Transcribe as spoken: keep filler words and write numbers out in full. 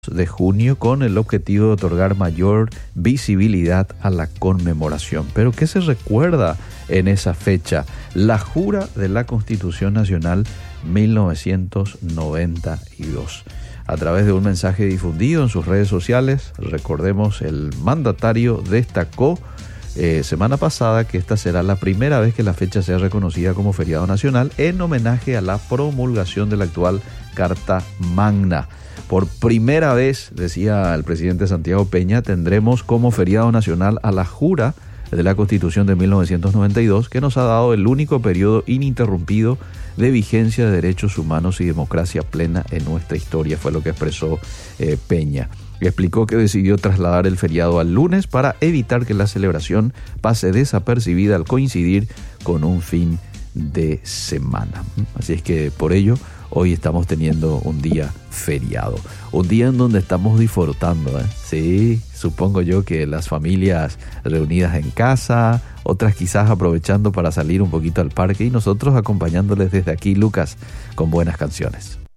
de junio con el objetivo de otorgar mayor visibilidad a la conmemoración. Pero ¿qué se recuerda en esa fecha? La jura de la Constitución Nacional mil novecientos noventa y dos. A través de un mensaje difundido en sus redes sociales, recordemos, el mandatario destacó eh, semana pasada que esta será la primera vez que la fecha sea reconocida como feriado nacional en homenaje a la promulgación de la actual Carta Magna. Por primera vez, decía el presidente Santiago Peña, tendremos como feriado nacional a la jura de la Constitución de mil novecientos noventa y dos, que nos ha dado el único periodo ininterrumpido de vigencia de derechos humanos y democracia plena en nuestra historia, fue lo que expresó eh, Peña. Explicó que decidió trasladar el feriado al lunes para evitar que la celebración pase desapercibida al coincidir con un fin de semana. Así es que por ello hoy estamos teniendo un día feriado, un día en donde estamos disfrutando, ¿eh? Sí, supongo yo que las familias reunidas en casa, otras quizás aprovechando para salir un poquito al parque y nosotros acompañándoles desde aquí, Lucas, con buenas canciones.